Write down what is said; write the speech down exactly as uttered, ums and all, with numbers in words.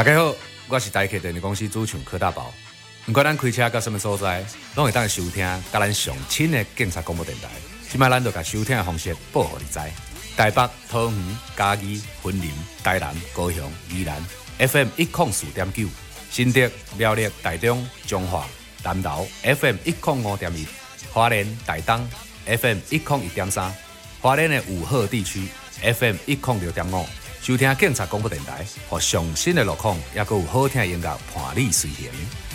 大家好，我是台客电力公司主唱柯大宝。不管咱开车到什么所在，拢会当收听甲咱上亲的警察广播电台。即摆咱就甲收听的方式报互你知。台北、桃园、嘉义、云林、台南、高雄、宜兰 F M 一零四点九，新竹、苗栗、台中、彰化、南投 F M 一零五点一，花莲、台东 F M 一零一点三，花莲的五鹤地区 F M 一零六点五。收听警察广播电台，和上新的路况，也有好听的音乐伴你随行。